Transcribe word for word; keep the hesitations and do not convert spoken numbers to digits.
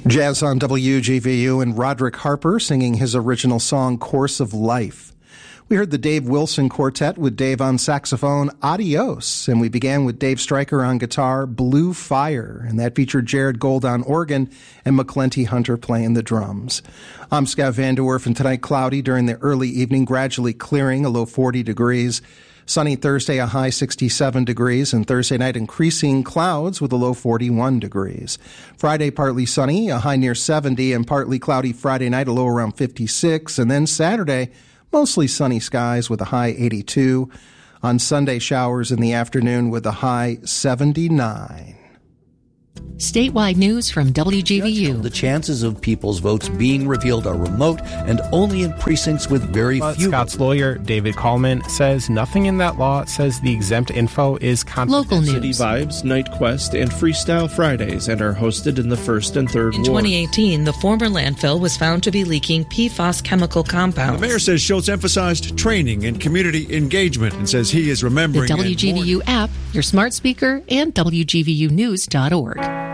Jazz on W G V U and Roderick Harper singing his original song, Course of Life. We heard the Dave Wilson Quartet with Dave on saxophone, Adios, and we began with Dave Stryker on guitar, Blue Fire, and that featured Jared Gold on organ and McClenty Hunter playing the drums. I'm Scott Van Der Werf, and tonight cloudy during the early evening, gradually clearing, a low forty degrees. Sunny Thursday, a high sixty-seven degrees, and Thursday night increasing clouds with a low forty-one degrees. Friday, partly sunny, a high near seventy, and partly cloudy Friday night, a low around fifty-six. And then Saturday, mostly sunny skies with a high eighty-two. On Sunday, showers in the afternoon with a high seventy-nine. Statewide news from W G V U. The chances of people's votes being revealed are remote and only in precincts with very but few. Scott's lawyer, David Coleman, says nothing in that law says the exempt info is confidential. Local news. City Vibes, Night Quest, and Freestyle Fridays and are hosted in the first and third In wards. twenty eighteen, the former landfill was found to be leaking P FAS chemical compounds. The mayor says Schultz emphasized training and community engagement and says he is remembering The W G V U app, your smart speaker, and W G V U news dot org.